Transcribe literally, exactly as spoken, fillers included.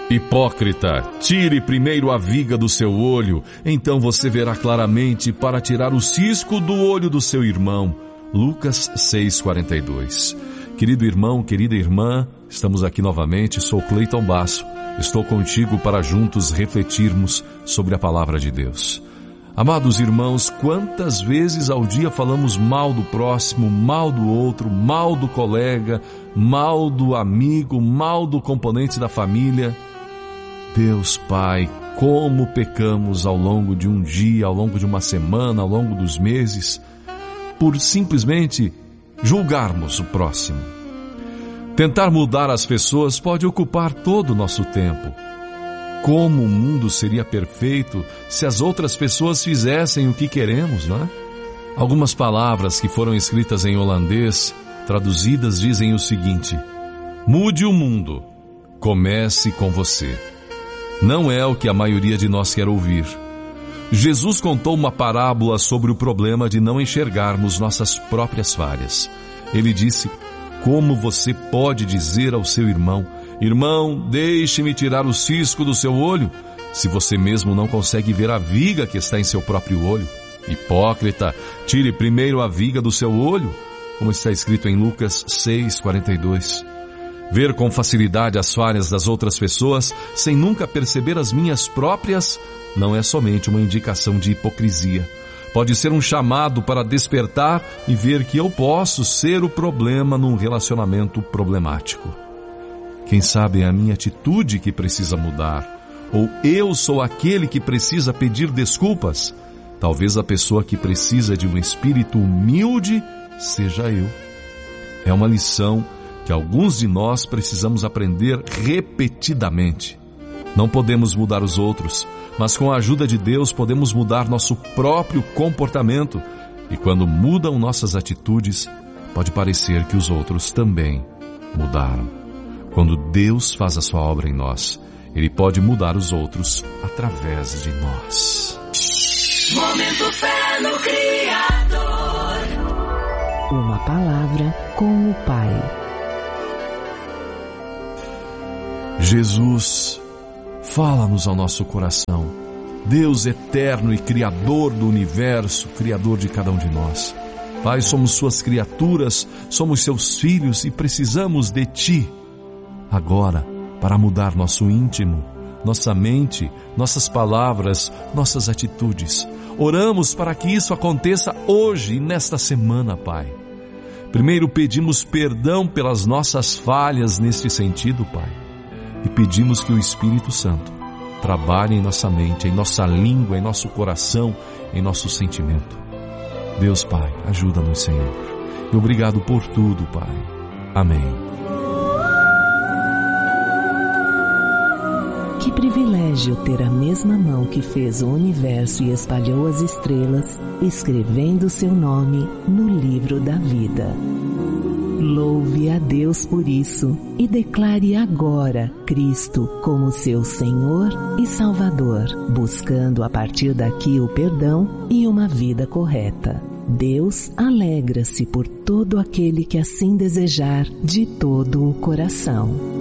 Hipócrita, tire primeiro a viga do seu olho, então você verá claramente para tirar o cisco do olho do seu irmão. Lucas seis, quarenta e dois. Querido irmão, querida irmã, estamos aqui novamente, sou Cleiton Basso. Estou contigo para juntos refletirmos sobre a palavra de Deus. Amados irmãos, quantas vezes ao dia falamos mal do próximo, mal do outro, mal do colega, mal do amigo, mal do componente da família? Deus Pai, como pecamos ao longo de um dia, ao longo de uma semana, ao longo dos meses, por simplesmente julgarmos o próximo. Tentar mudar as pessoas pode ocupar todo o nosso tempo. Como o mundo seria perfeito se as outras pessoas fizessem o que queremos, não é? Algumas palavras que foram escritas em holandês, traduzidas, dizem o seguinte: mude o mundo, comece com você. Não é o que a maioria de nós quer ouvir. Jesus contou uma parábola sobre o problema de não enxergarmos nossas próprias falhas. Ele disse: como você pode dizer ao seu irmão: irmão, deixe-me tirar o cisco do seu olho, se você mesmo não consegue ver a viga que está em seu próprio olho? Hipócrita, tire primeiro a viga do seu olho, como está escrito em Lucas seis, quarenta e dois. Ver com facilidade as falhas das outras pessoas, sem nunca perceber as minhas próprias, não é somente uma indicação de hipocrisia. Pode ser um chamado para despertar e ver que eu posso ser o problema num relacionamento problemático. Quem sabe é a minha atitude que precisa mudar, ou eu sou aquele que precisa pedir desculpas. Talvez a pessoa que precisa de um espírito humilde seja eu. É uma lição que alguns de nós precisamos aprender repetidamente. Não podemos mudar os outros, mas com a ajuda de Deus podemos mudar nosso próprio comportamento. E quando mudam nossas atitudes, pode parecer que os outros também mudaram. Quando Deus faz a sua obra em nós, Ele pode mudar os outros através de nós. Momento Fé no Criador. Uma palavra com o Pai. Jesus, fala-nos ao nosso coração. Deus eterno e Criador do universo, Criador de cada um de nós. Pai, somos Suas criaturas, somos Seus filhos e precisamos de Ti agora para mudar nosso íntimo, nossa mente, nossas palavras, nossas atitudes. Oramos para que isso aconteça hoje e nesta semana, Pai. Primeiro pedimos perdão pelas nossas falhas neste sentido, Pai. E pedimos que o Espírito Santo trabalhe em nossa mente, em nossa língua, em nosso coração, em nosso sentimento. Deus Pai, ajuda-nos, Senhor. E obrigado por tudo, Pai. Amém. Que privilégio ter a mesma mão que fez o universo e espalhou as estrelas, escrevendo seu nome no livro da vida. Louve a Deus por isso e declare agora Cristo como seu Senhor e Salvador, buscando a partir daqui o perdão e uma vida correta. Deus alegra-se por todo aquele que assim desejar de todo o coração.